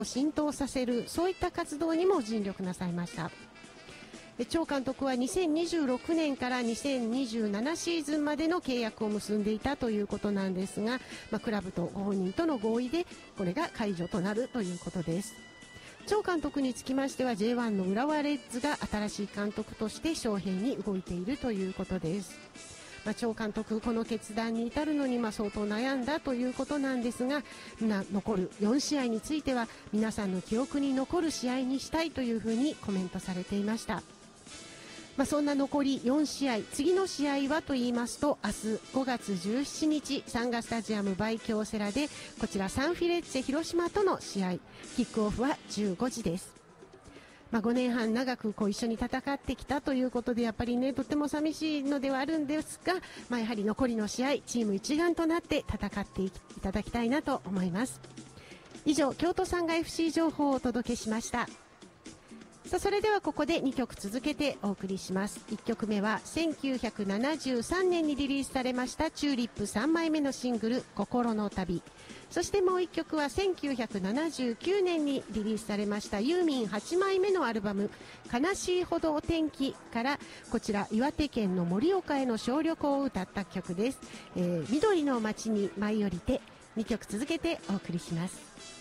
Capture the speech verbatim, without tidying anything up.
浸透させる、そういった活動にも尽力なさいました。張監督はにせんにじゅうろくねんからにせんにじゅうななシーズンまでの契約を結んでいたということなんですが、まあ、クラブとご本人との合意でこれが解除となるということです。張監督につきましては ジェイワン の浦和レッズが新しい監督として招聘に動いているということです。まあ、張監督、この決断に至るのにまあ相当悩んだということなんですが、な残るよん試合については皆さんの記憶に残る試合にしたいというふうにコメントされていました。まあ、そんな残りよん試合、次の試合はと言いますと、明日ごがつじゅうしちにちサンガスタジアムバイ京セラでこちらサンフィレッチェ広島との試合、キックオフはじゅうごじです。まあ、ごねんはん長くこう一緒に戦ってきたということでやっぱりね、とても寂しいのではあるんですが、まあ、やはり残りの試合チーム一丸となって戦っていただきたいなと思います。以上、京都サンガ エフシー 情報をお届けしました。さあ、それではここでにきょく続けてお送りします。いっきょくめはせんきゅうひゃくななじゅうさんねんにリリースされましたチューリップさんまいめのシングル心の旅、そしてもういっきょくはせんきゅうひゃくななじゅうきゅうねんにリリースされましたユーミンはちまいめのアルバム悲しいほどお天気から、こちら岩手県の盛岡への小旅行を歌った曲です。えー、緑の街に舞い降りて、にきょく続けてお送りします。